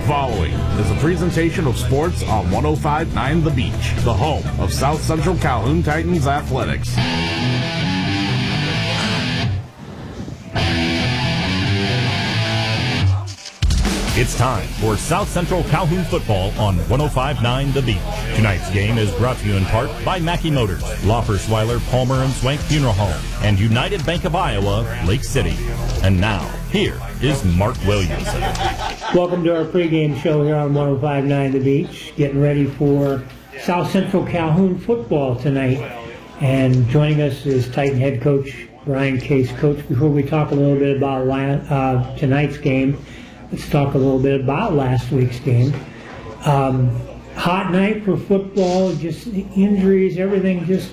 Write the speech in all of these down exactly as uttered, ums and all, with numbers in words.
following is a presentation of sports on one oh five point nine The Beach, the home of South Central Calhoun Titans athletics. It's time for South Central Calhoun football on one oh five point nine The Beach. Tonight's game is brought to you in part by Mackey Motors, Loffersweiler, Palmer and Swank Funeral Home, and United Bank of Iowa, Lake City. And now, here is Mark Williamson. Welcome to our pregame show here on one oh five point nine The Beach. Getting ready for South Central Calhoun football tonight. And joining us is Titan head coach Brian Case. Coach, before we talk a little bit about uh, tonight's game, let's talk a little bit about last week's game. Um, hot night for football, just injuries, everything just,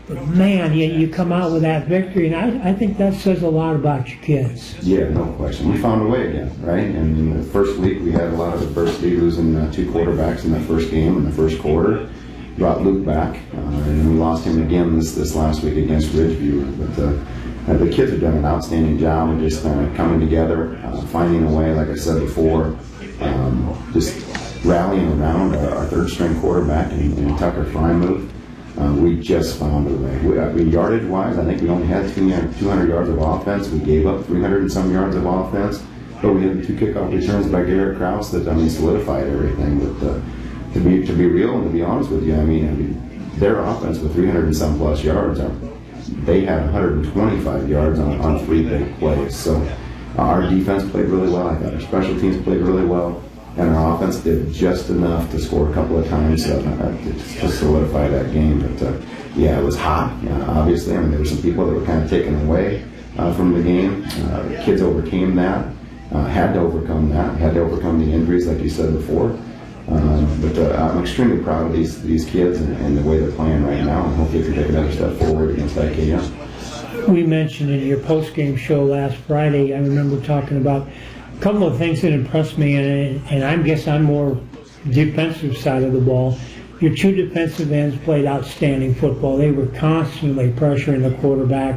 man, you, you come out with that victory, and I, I think that says a lot about your kids. Yeah, no question. We found a way again, right? And in the first week, we had a lot of adversity, losing uh, two quarterbacks in that first game in the first quarter. Brought Luke back, uh, and we lost him again this, this last week against Ridgeview. But uh, Uh, the kids have done an outstanding job of just kind of coming together, uh, finding a way, like I said before, um, just rallying around our, our third-string quarterback in, in Tucker Frymouth. Uh, we just found a way. We, uh, we yardage-wise, I think we only had two hundred yards of offense. We gave up three hundred and some yards of offense, but we had two kickoff returns by Garrett Krause that, I mean, solidified everything. But uh, to be to be real and to be honest with you, I mean, I mean their offense with three hundred and some plus yards are. They had one hundred twenty-five yards on, on three big plays. So uh, our defense played really well. I thought our special teams played really well. And our offense did just enough to score a couple of times uh, to, to solidify that game. But uh, yeah, it was hot, uh, obviously. I mean, there were some people that were kind of taken away uh, from the game. Uh, the kids overcame that, uh, had to overcome that, had to overcome the injuries, like you said before. Um, but uh, I'm extremely proud of these these kids and, and the way they're playing right now, and hopefully they can take another step forward against I K M. We mentioned in your post-game show last Friday, I remember talking about a couple of things that impressed me, and, and I guess I'm more defensive side of the ball. Your two defensive ends played outstanding football. They were constantly pressuring the quarterback.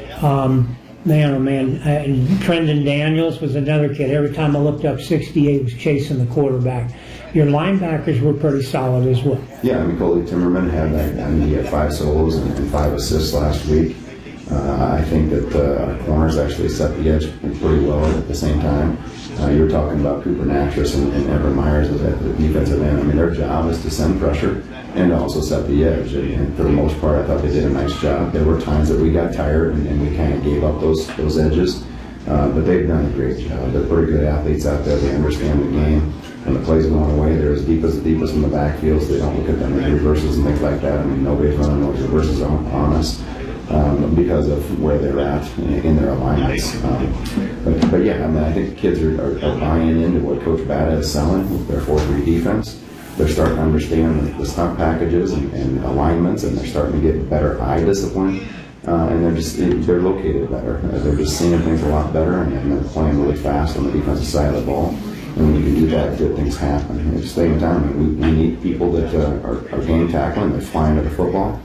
Um, Man, oh man, uh, Trendon Daniels was another kid. Every time I looked up, sixty-eight was chasing the quarterback. Your linebackers were pretty solid as well. Yeah, I mean, Coley Timmerman had, that, I mean, he had five solos and, and five assists last week. Uh, I think that uh, our corners actually set the edge pretty well at the same time. Uh, you were talking about Cooper Natras and, and Everett Myers at the defensive end. I mean, their job is to send pressure and to also set the edge. And, and for the most part, I thought they did a nice job. There were times that we got tired and, and we kind of gave up those those edges. Uh, but they've done a great job. They're pretty good athletes out there. They understand the game. When the play's going away, they're as deep as the deepest in the backfield. So they don't look at them as reverses and things like that. I mean, nobody's running those reverses on, on us. Um, because of where they're at in, in their alignments. Um, but, but yeah, I mean, I think the kids are, are, are buying into what Coach Bada is selling with their four three defense. They're starting to understand the, the stunt packages and, and alignments, and they're starting to get better eye discipline. Uh, and they're just they're located better. Uh, they're just seeing things a lot better, and, and they're playing really fast on the defensive side of the ball. And when you can do that, good things happen. And at the same time, we, we need people that uh, are, are game tackling, they're flying to the football.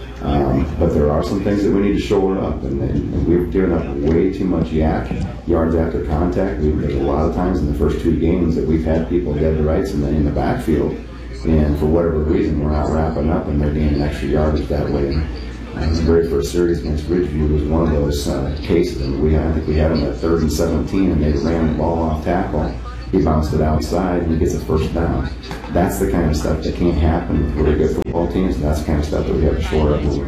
Um, but there are some things that we need to shore up, and, and we've given up way too much yak, yards after contact. We've, there's a lot of times in the first two games that we've had people dead to rights in the, in the backfield, and for whatever reason, we're not wrapping up and they're gaining extra yardage that way. And the very first series against Ridgeview was one of those uh, cases. And we, I think we had them at third and seventeen, and they ran the ball off tackle. He bounced it outside, and he gets a first down. That's the kind of stuff that can't happen with really good football teams. That's the kind of stuff that we have to shore up moving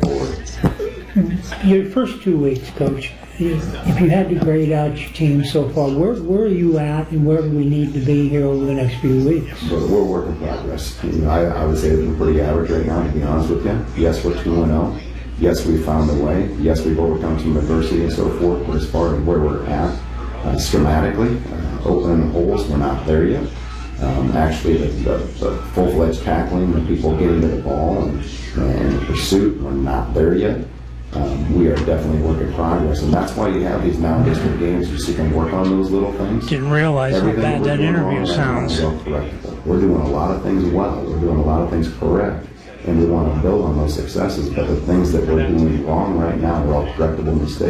forward. Your first two weeks, Coach, if you had to grade out your team so far, where, where are you at, and where do we need to be here over the next few weeks? But we're a work in progress. You know, I, I would say we're pretty average right now, to be honest with you. Yes, we're two and oh. Yes, we found a way. Yes, we've overcome some adversity and so forth. But as far as where we're at, uh, schematically, uh, opening the holes, we're not there yet. Um, actually, the, the, the full-fledged tackling, the people getting to the ball and, and the pursuit, we're not there yet. Um, we are definitely a work in progress, and that's why you have these non-district games, just so you can work on those little things. Didn't realize Everything how bad that interview right sounds. We're doing a lot of things well. We're doing a lot of things correct, and we want to build on those successes. But the things that we're doing wrong right now are all correctable mistakes.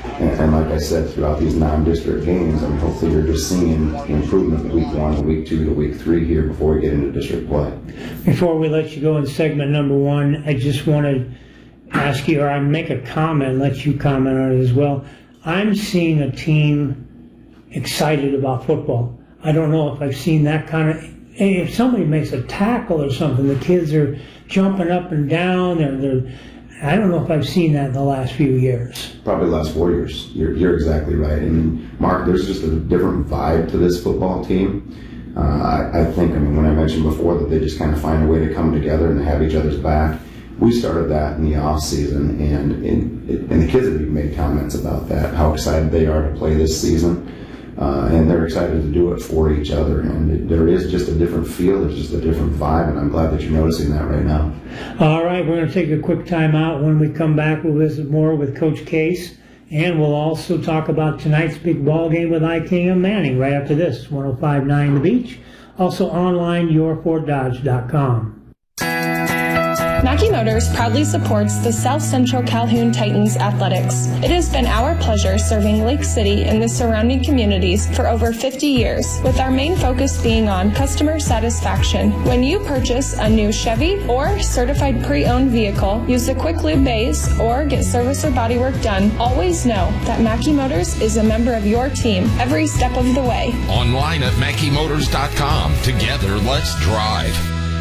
And, and like I said, throughout these non-district games, I mean, hopefully you're just seeing improvement week one to week two to week three here before we get into district play. Before we let you go in segment number one, I just want to ask you, or I make a comment, let you comment on it as well. I'm seeing a team excited about football. I don't know if I've seen that kind of, if somebody makes a tackle or something, the kids are jumping up and down. They're, they're, I don't know if I've seen that in the last few years. Probably the last four years. You're, you're exactly right. I mean, Mark, there's just a different vibe to this football team. Uh, I, I think, I mean, when I mentioned before that they just kind of find a way to come together and have each other's back, we started that in the off season, and, and, and the kids have even made comments about that, how excited they are to play this season. Uh, and they're excited to do it for each other, and it, there is just a different feel, there's just a different vibe, and I'm glad that you're noticing that right now. All right, we're going to take a quick time out. When we come back, we'll visit more with Coach Case, and we'll also talk about tonight's big ball game with I K M Manning right after this, one oh five point nine The Beach, also online, your ford dodge dot com. Mackey Motors proudly supports the South Central Calhoun Titans athletics. It has been our pleasure serving Lake City and the surrounding communities for over fifty years, with our main focus being on customer satisfaction. When you purchase a new Chevy or certified pre-owned vehicle, use the Quick Lube bays, or get service or bodywork done, always know that Mackey Motors is a member of your team every step of the way. Online at mackey motors dot com. Together, let's drive.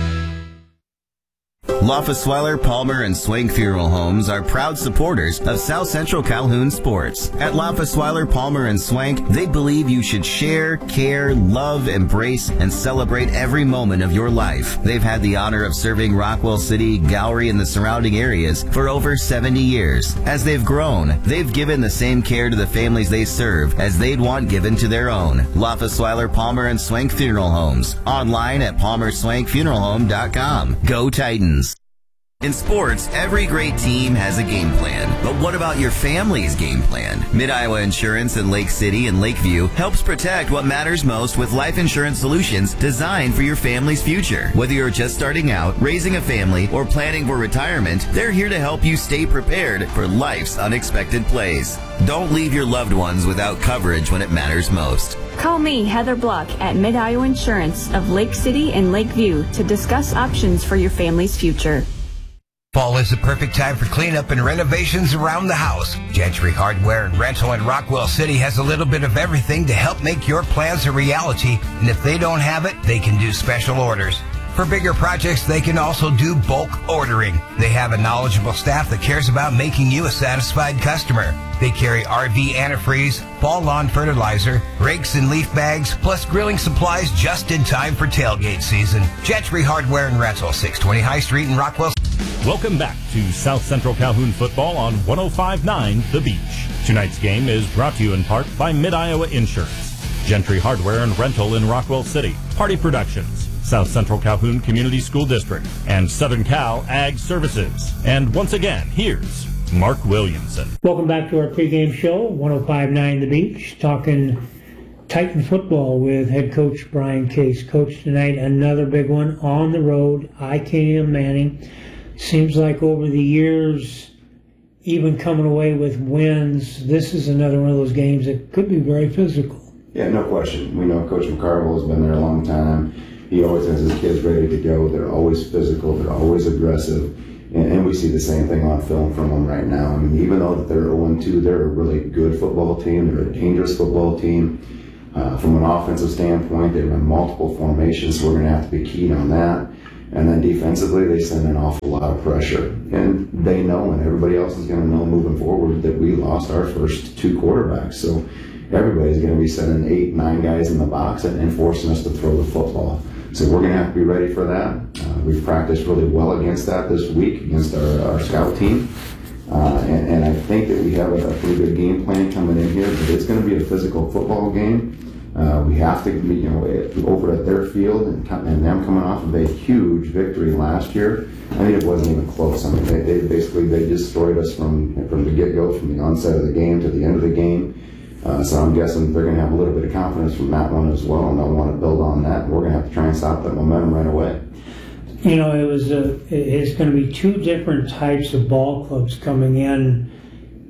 Lofosweiler, Palmer, and Swank Funeral Homes are proud supporters of South Central Calhoun sports. At Lofosweiler, Palmer, and Swank, they believe you should share, care, love, embrace, and celebrate every moment of your life. They've had the honor of serving Rockwell City, Gowrie, and the surrounding areas for over seventy years. As they've grown, they've given the same care to the families they serve as they'd want given to their own. Lofosweiler, Palmer, and Swank Funeral Homes. Online at palmer swank funeral home dot com. Go Titans! In sports, every great team has a game plan. But what about your family's game plan? Mid-Iowa Insurance in Lake City and Lakeview helps protect what matters most with life insurance solutions designed for your family's future. Whether you're just starting out, raising a family, or planning for retirement, they're here to help you stay prepared for life's unexpected plays. Don't leave your loved ones without coverage when it matters most. Call me, Heather Block, at Mid-Iowa Insurance of Lake City and Lakeview to discuss options for your family's future. Fall is the perfect time for cleanup and renovations around the house. Gentry Hardware and Rental in Rockwell City has a little bit of everything to help make your plans a reality. And if they don't have it, they can do special orders. For bigger projects, they can also do bulk ordering. They have a knowledgeable staff that cares about making you a satisfied customer. They carry R V antifreeze, fall lawn fertilizer, rakes and leaf bags, plus grilling supplies just in time for tailgate season. Gentry Hardware and Rental, six twenty High Street in Rockwell. Welcome back to South Central Calhoun football on one oh five point nine The Beach. Tonight's game is brought to you in part by Mid-Iowa Insurance, Gentry Hardware and Rental in Rockwell City, Party Productions, South Central Calhoun Community School District, and Southern Cal Ag Services. And once again, here's Mark Williamson. Welcome back to our pregame show, one oh five point nine The Beach, talking Titan football with head coach Brian Case. Coach, tonight another big one on the road, I K M Manning. Seems like over the years, even coming away with wins, this is another one of those games that could be very physical. Yeah, no question. We know Coach McCarville has been there a long time. He always has his kids ready to go. They're always physical. They're always aggressive. And, and we see the same thing on film from them right now. I mean, even though that they're oh and two, they're a really good football team. They're a dangerous football team. Uh, from an offensive standpoint, they run multiple formations, so we're going to have to be keen on that. And then defensively, they send an awful lot of pressure. And they know, and everybody else is going to know moving forward, that we lost our first two quarterbacks. So everybody's going to be sending eight, nine guys in the box and, and forcing us to throw the football. So we're going to have to be ready for that. Uh, we've practiced really well against that this week, against our, our scout team. Uh, and, and I think that we have a, a pretty good game plan coming in here, but it's going to be a physical football game. Uh, we have to be, you know, over at their field, and, and them coming off of a huge victory last year. I think it wasn't even close. I mean, they, they basically they destroyed us from from the get-go, from the onset of the game to the end of the game. Uh, so I'm guessing they're going to have a little bit of confidence from that one as well, and they'll want to build on that. And we're going to have to try and stop that momentum right away. You know, it was a, it's going to be two different types of ball clubs coming in.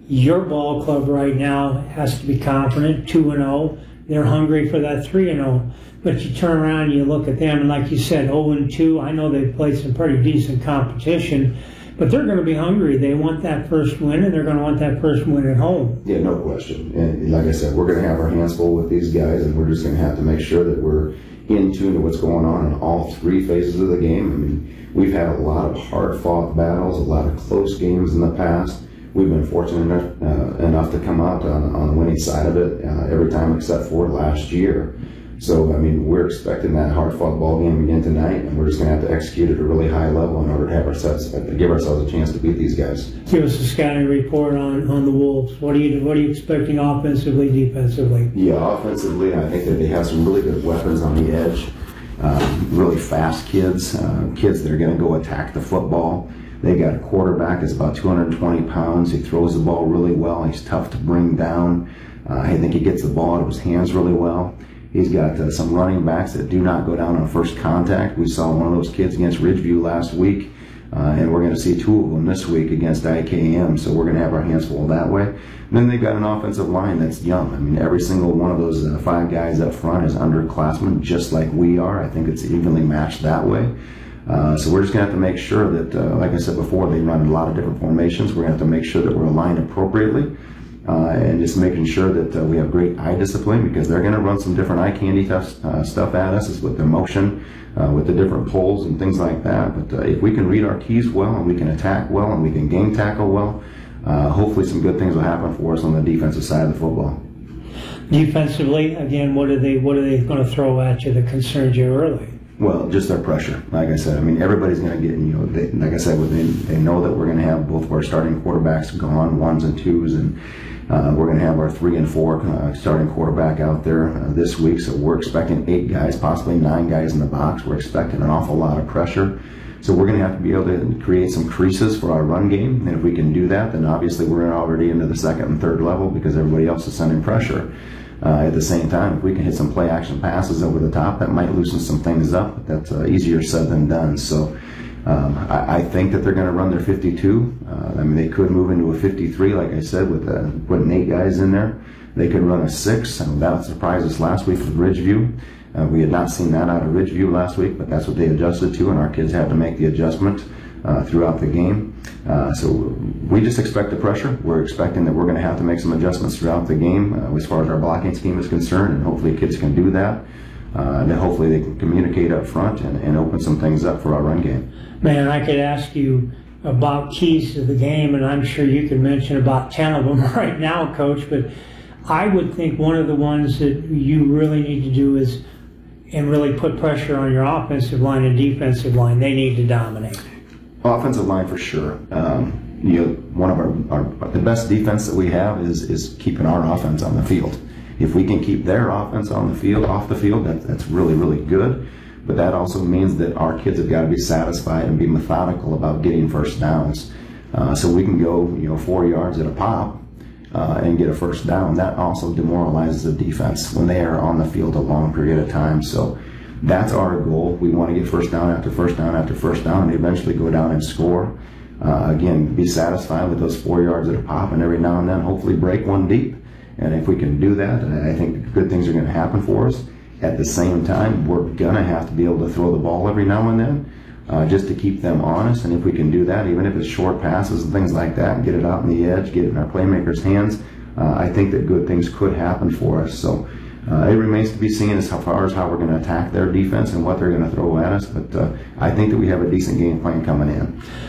Your ball club right now has to be confident, two and oh. They're hungry for that three and oh. But you turn around and you look at them, and like you said, oh and two. I know they've played some pretty decent competition, but they're going to be hungry. They want that first win, and they're going to want that first win at home. Yeah, no question. And like I said, we're going to have our hands full with these guys, and we're just going to have to make sure that we're in tune to what's going on in all three phases of the game. I mean, we've had a lot of hard-fought battles, a lot of close games in the past. We've been fortunate enough, uh, enough to come out on, on the winning side of it uh, every time except for last year. So, I mean, we're expecting that hard-fought ball game again tonight, and we're just going to have to execute at a really high level in order to have ourselves, to give ourselves a chance to beat these guys. Give us a scouting report on, on the Wolves. What are you What are you expecting offensively, defensively? Yeah, offensively, I think that they have some really good weapons on the edge. Um, really fast kids, uh, kids that are going to go attack the football. They got a quarterback that's about two hundred twenty pounds. He throws the ball really well. He's tough to bring down. Uh, I think he gets the ball out of his hands really well. He's got uh, some running backs that do not go down on first contact. We saw one of those kids against Ridgeview last week, uh, and we're going to see two of them this week against I K M, so we're going to have our hands full that way. And then they've got an offensive line that's young. I mean, every single one of those uh, five guys up front is underclassmen, just like we are. I think it's evenly matched that way. Uh, so we're just going to have to make sure that, uh, like I said before, they run a lot of different formations. We're going to have to make sure that we're aligned appropriately. Uh, and just making sure that uh, we have great eye discipline, because they're going to run some different eye candy tough, uh, stuff at us with the motion, uh, with the different pulls and things like that. But uh, if we can read our keys well, and we can attack well, and we can game tackle well, uh, hopefully some good things will happen for us on the defensive side of the football. Defensively, again, what are they what are they going to throw at you that concerns you early? Well, just their pressure. Like I said, I mean, everybody's going to get, you know, they, like I said, they, they know that we're going to have both of our starting quarterbacks gone, ones and twos, and uh, we're going to have our three and four uh, starting quarterback out there uh, this week. So we're expecting eight guys, possibly nine guys in the box. We're expecting an awful lot of pressure. So we're going to have to be able to create some creases for our run game. And if we can do that, then obviously we're already into the second and third level, because everybody else is sending pressure. Uh, at the same time, if we can hit some play action passes over the top, that might loosen some things up. But that's uh, easier said than done. So um, I, I think that they're going to run their fifty-two. Uh, I mean, they could move into a fifty-three, like I said, with uh, putting eight guys in there. They could run a six. I mean, that surprised us last week with Ridgeview. Uh, we had not seen that out of Ridgeview last week, but that's what they adjusted to, and our kids had to make the adjustment uh, throughout the game. Uh, so we just expect the pressure. We're expecting that we're going to have to make some adjustments throughout the game uh, as far as our blocking scheme is concerned, and hopefully kids can do that. Uh, and then hopefully they can communicate up front and, and open some things up for our run game. Man, I could ask you about keys to the game, and I'm sure you can mention about ten of them right now, Coach, but I would think one of the ones that you really need to do is and really put pressure on your offensive line and defensive line. They need to dominate. Offensive line for sure. Um, you know, one of our, our the best defense that we have is is keeping our offense on the field. If we can keep their offense on the field, off the field, that, that's really, really good. But that also means that our kids have got to be satisfied and be methodical about getting first downs. Uh, so we can go, you know, four yards at a pop uh, and get a first down. That also demoralizes the defense when they are on the field a long period of time. So that's our goal. We want to get first down after first down after first down and eventually go down and score. Uh, again, be satisfied with those four yards at a pop, and every now and then hopefully break one deep. And if we can do that, I think good things are going to happen for us. At the same time, we're going to have to be able to throw the ball every now and then uh, just to keep them honest. And if we can do that, even if it's short passes and things like that, and get it out on the edge, get it in our playmakers' hands, uh, I think that good things could happen for us. So uh, it remains to be seen as far as how we're going to attack their defense and what they're going to throw at us. But uh, I think that we have a decent game plan coming in.